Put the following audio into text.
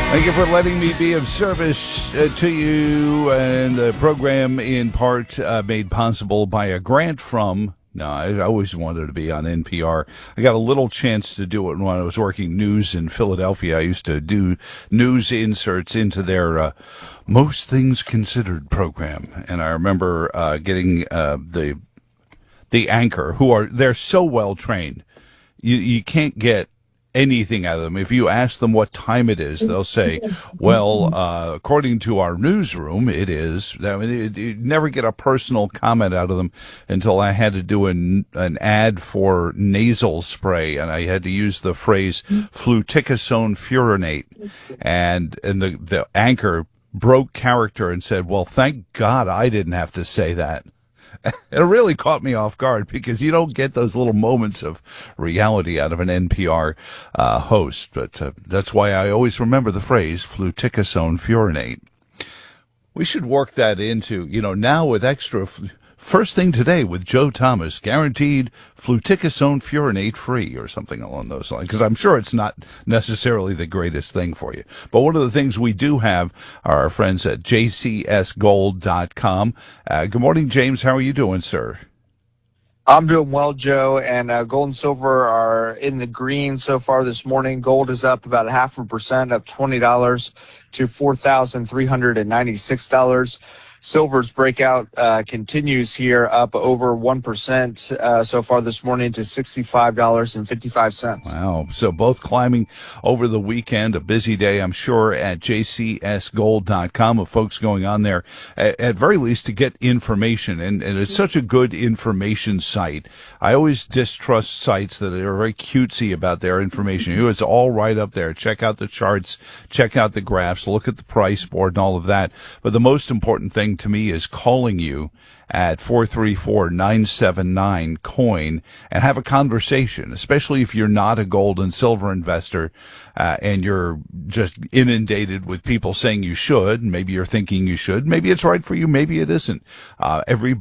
Thank you for letting me be of service to you, and the program in part made possible by a grant from, I always wanted to be on NPR. I got a little chance to do it when I was working news in Philadelphia. I used to do news inserts into their Most Things Considered program, and I remember getting the anchor, they're so well trained. You can't get anything out of them. If you ask them what time it is, they'll say, well, according to our newsroom, it is. I mean, you never get a personal comment out of them until I had to do an ad for nasal spray, and I had to use the phrase fluticasone furanate. And the anchor broke character and said, well, thank God I didn't have to say that. It really caught me off guard because you don't get those little moments of reality out of an NPR host. But that's why I always remember the phrase fluticasone furanate. We should work that into, now with extra. First thing today with Joe Thomas, guaranteed fluticasone furanate free or something along those lines, because I'm sure it's not necessarily the greatest thing for you. But one of the things we do have are our friends at jcsgold.com. Good morning, James. How are you doing, sir? I'm doing well, Joe, and gold and silver are in the green so far this morning. Gold is up about 0.5%, up $20 to $4,396. Silver's breakout continues here, up over 1% so far this morning to $65.55. Wow. So both climbing over the weekend, a busy day, I'm sure, at jcsgold.com of folks going on there, at very least to get information. And it's such a good information site. I always distrust sites that are very cutesy about their information. It's all right up there. Check out the charts, check out the graphs, look at the price board and all of that. But the most important thing to me is calling you at 434-979-COIN and have a conversation, especially if you're not a gold and silver investor and you're just inundated with people saying you should. Maybe you're thinking you should. Maybe it's right for you. Maybe it isn't. Every